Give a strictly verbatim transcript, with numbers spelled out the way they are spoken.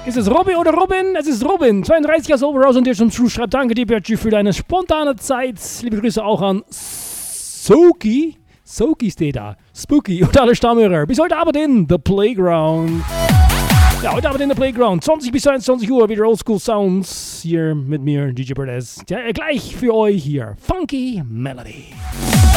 Ist es Robin oder Robin? Es ist Robin. zweiunddreißig Jahre Overhouse und dir zum Schluss schreibt danke dir, Bertschü, für deine spontane Zeit. Liebe Grüße auch an Soki. Soki steht da. Spooky und alle Stammhörer. Bis heute Abend in The Playground. Ja, heute Abend in The Playground. zwanzig bis einundzwanzig Uhr wieder Oldschool Sounds. Hier mit mir, D J Berdes. Ja, gleich für euch hier. Funky Melody.